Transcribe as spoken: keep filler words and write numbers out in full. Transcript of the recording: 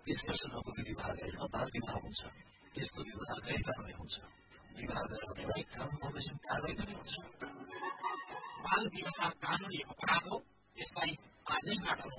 त्यसप्रसङ्गको विभाग होइन, बाल विभाग हुन्छ। त्यस्तो विभागै कारवाही हुन्छ। विभागहरूले राइट काम बमोजिम कारवाही पनि हुन्छ। बाल विवाह कानुनी अपराध हो, यसलाई आजैबाट